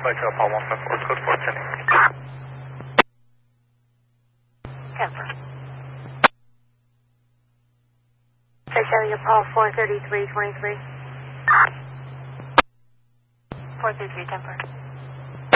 Flight to Paul 154, code 410. Temper. Charlie Paul 43323. 433 Temper.